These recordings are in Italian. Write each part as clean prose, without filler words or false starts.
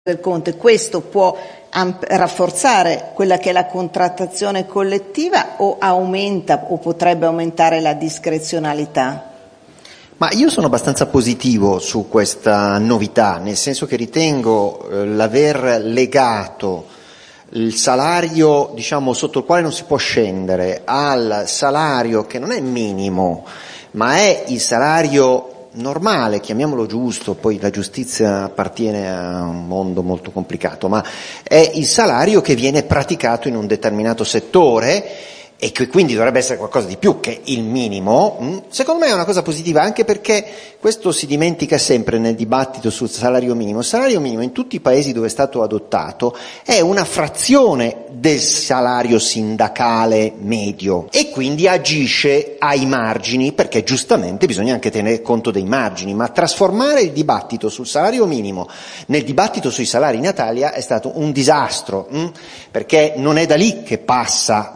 del Conte, questo può rafforzare quella che è la contrattazione collettiva o aumenta o potrebbe aumentare la discrezionalità? Ma io sono abbastanza positivo su questa novità, nel senso che ritengo l'aver legato il salario, diciamo, sotto il quale non si può scendere al salario che non è minimo, ma è il salario normale, chiamiamolo giusto, poi la giustizia appartiene a un mondo molto complicato, ma è il salario che viene praticato in un determinato settore e che quindi dovrebbe essere qualcosa di più che il minimo. Secondo me è una cosa positiva, anche perché questo si dimentica sempre nel dibattito sul salario minimo. Il salario minimo in tutti i paesi dove è stato adottato è una frazione del salario sindacale medio e quindi agisce ai margini, perché giustamente bisogna anche tenere conto dei margini, ma trasformare il dibattito sul salario minimo nel dibattito sui salari in Italia è stato un disastro, perché non è da lì che passa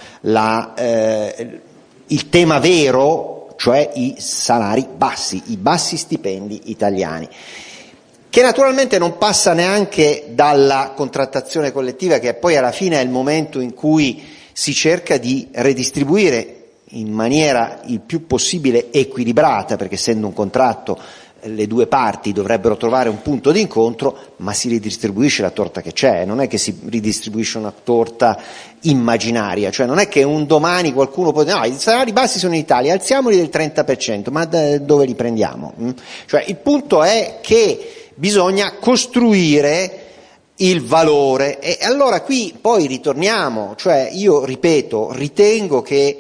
il tema vero, cioè i salari bassi, i bassi stipendi italiani, che naturalmente non passa neanche dalla contrattazione collettiva, che poi alla fine è il momento in cui si cerca di redistribuire in maniera il più possibile equilibrata, perché essendo un contratto le due parti dovrebbero trovare un punto di incontro, ma si ridistribuisce la torta che c'è, non è che si ridistribuisce una torta immaginaria, cioè non è che un domani qualcuno può dire no, i salari bassi sono in Italia, alziamoli del 30%, ma dove li prendiamo? Cioè il punto è che bisogna costruire il valore e allora qui poi ritorniamo, cioè io ripeto, ritengo che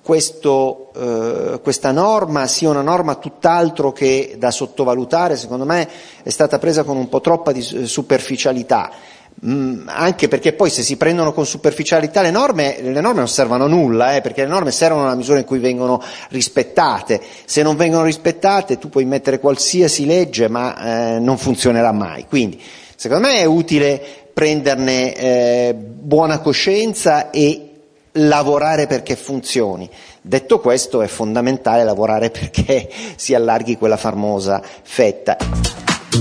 questa norma sia una norma tutt'altro che da sottovalutare, secondo me è stata presa con un po' troppa superficialità, anche perché poi se si prendono con superficialità le norme non servono a nulla, perché le norme servono nella misura in cui vengono rispettate. Se non vengono rispettate tu puoi mettere qualsiasi legge ma non funzionerà mai, quindi secondo me è utile prenderne buona coscienza e lavorare perché funzioni. Detto questo, è fondamentale lavorare perché si allarghi quella famosa fetta.